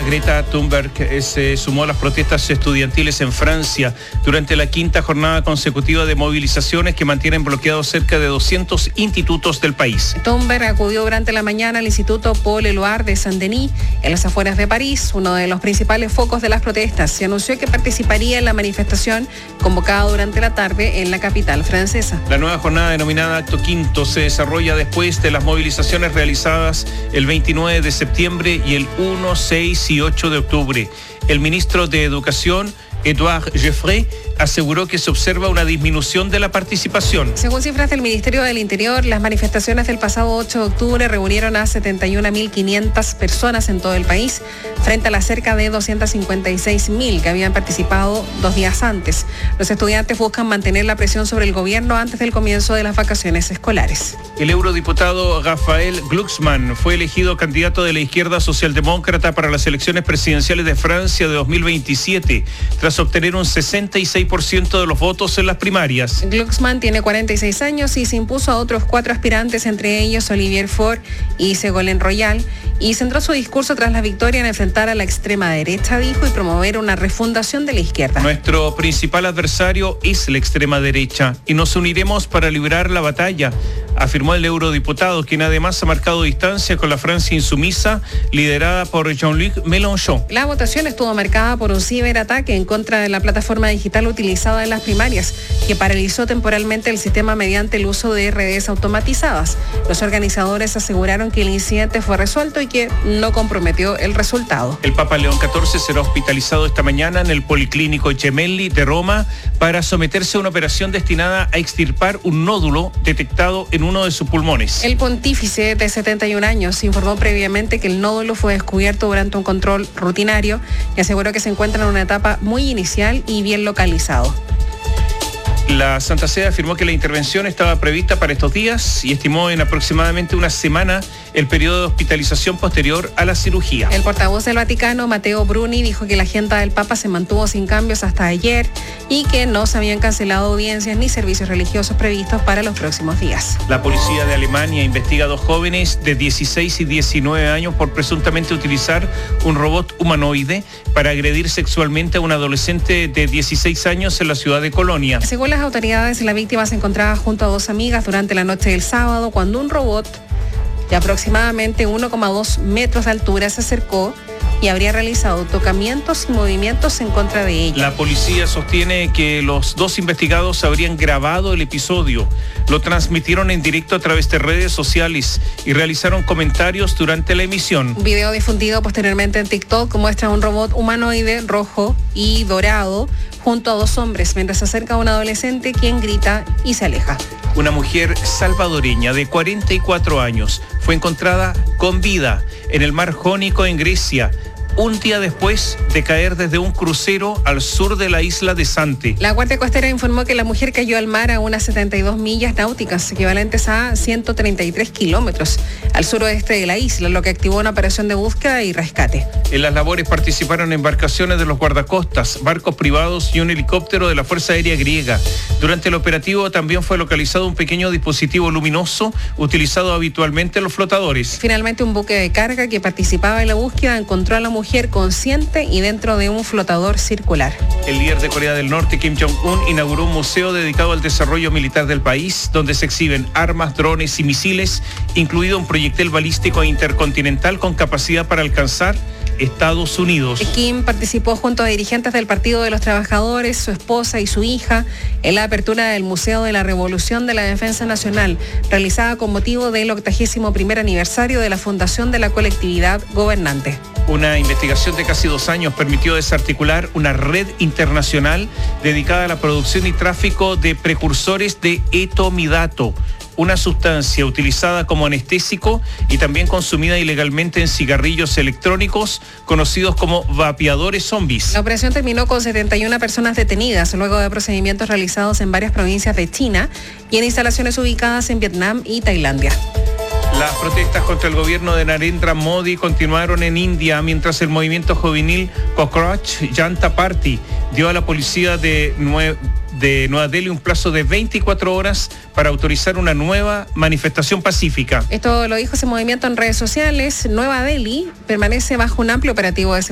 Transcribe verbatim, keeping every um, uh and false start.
Greta Thunberg eh, se sumó a las protestas estudiantiles en Francia durante la quinta jornada consecutiva de movilizaciones que mantienen bloqueados cerca de doscientos institutos del país. Thunberg acudió durante la mañana al Instituto Paul Éluard de Saint-Denis, en las afueras de París, uno de los principales focos de las protestas. Se anunció que participaría en la manifestación convocada durante la tarde en la capital francesa. La nueva jornada denominada Acto Quinto se desarrolla después de las movilizaciones realizadas el veintinueve de septiembre y el uno, seis y ocho de octubre. El ministro de Educación, Édouard Geoffroy, aseguró que se observa una disminución de la participación. Según cifras del Ministerio del Interior, las manifestaciones del pasado ocho de octubre reunieron a setenta y una mil quinientas personas en todo el país, frente a las cerca de doscientas cincuenta y seis mil que habían participado dos días antes. Los estudiantes buscan mantener la presión sobre el gobierno antes del comienzo de las vacaciones escolares. El eurodiputado Raphaël Glucksmann fue elegido candidato de la izquierda socialdemócrata para las elecciones presidenciales de Francia de dos mil veintisiete, tras obtener un sesenta y seis por ciento de los votos en las primarias. Glucksmann tiene cuarenta y seis años y se impuso a otros cuatro aspirantes, entre ellos Olivier Faure y Ségolène Royal, y centró su discurso tras la victoria en enfrentar a la extrema derecha, dijo, y promover una refundación de la izquierda. Nuestro principal adversario es la extrema derecha y nos uniremos para librar la batalla, afirmó el eurodiputado, quien además ha marcado distancia con la Francia insumisa liderada por Jean-Luc Mélenchon. La votación estuvo marcada por un ciberataque en contra de la plataforma digital utilizada en las primarias, que paralizó temporalmente el sistema mediante el uso de redes automatizadas. Los organizadores aseguraron que el incidente fue resuelto y que no comprometió el resultado. El Papa León catorce será hospitalizado esta mañana en el Policlínico Gemelli de Roma para someterse a una operación destinada a extirpar un nódulo detectado en uno de sus pulmones. El pontífice de setenta y un años informó previamente que el nódulo fue descubierto durante un control rutinario y aseguró que se encuentra en una etapa muy inicial y bien localizado. La Santa Sede afirmó que la intervención estaba prevista para estos días y estimó en aproximadamente una semana el periodo de hospitalización posterior a la cirugía. El portavoz del Vaticano, Matteo Bruni, dijo que la agenda del Papa se mantuvo sin cambios hasta ayer y que no se habían cancelado audiencias ni servicios religiosos previstos para los próximos días. La policía de Alemania investiga a dos jóvenes de dieciséis y diecinueve años por presuntamente utilizar un robot humanoide para agredir sexualmente a un adolescente de dieciséis años en la ciudad de Colonia. Según las autoridades, la víctima se encontraba junto a dos amigas durante la noche del sábado cuando un robot de aproximadamente uno coma dos metros de altura se acercó y habría realizado tocamientos y movimientos en contra de ella. La policía sostiene que los dos investigados habrían grabado el episodio, lo transmitieron en directo a través de redes sociales y realizaron comentarios durante la emisión. Un video difundido posteriormente en TikTok muestra un robot humanoide rojo y dorado junto a dos hombres mientras se acerca a un adolescente quien grita y se aleja. Una mujer salvadoreña de cuarenta y cuatro años fue encontrada con vida en el mar Jónico en Grecia, un día después de caer desde un crucero al sur de la isla de Zante. La Guardia Costera informó que la mujer cayó al mar a unas setenta y dos millas náuticas, equivalentes a ciento treinta y tres kilómetros, al suroeste de la isla, lo que activó una operación de búsqueda y rescate. En las labores participaron embarcaciones de los guardacostas, barcos privados y un helicóptero de la Fuerza Aérea Griega. Durante el operativo también fue localizado un pequeño dispositivo luminoso utilizado habitualmente en los flotadores. Finalmente, un buque de carga que participaba en la búsqueda encontró a la mujer consciente y dentro de un flotador circular. El líder de Corea del Norte, Kim Jong-un, inauguró un museo dedicado al desarrollo militar del país, donde se exhiben armas, drones y misiles, incluido un proyectil balístico intercontinental con capacidad para alcanzar Estados Unidos. Kim participó junto a dirigentes del Partido de los Trabajadores, su esposa y su hija en la apertura del Museo de la Revolución de la Defensa Nacional, realizada con motivo del octagésimo primer aniversario de la fundación de la colectividad gobernante. Una investigación de casi dos años permitió desarticular una red internacional dedicada a la producción y tráfico de precursores de etomidato, una sustancia utilizada como anestésico y también consumida ilegalmente en cigarrillos electrónicos conocidos como vapeadores zombies. La operación terminó con setenta y una personas detenidas luego de procedimientos realizados en varias provincias de China y en instalaciones ubicadas en Vietnam y Tailandia. Las protestas contra el gobierno de Narendra Modi continuaron en India mientras el movimiento juvenil Cockroach Janta Party dio a la policía de, Nue- de Nueva Delhi un plazo de veinticuatro horas para autorizar una nueva manifestación pacífica. Esto lo dijo ese movimiento en redes sociales. Nueva Delhi permanece bajo un amplio operativo de seguridad.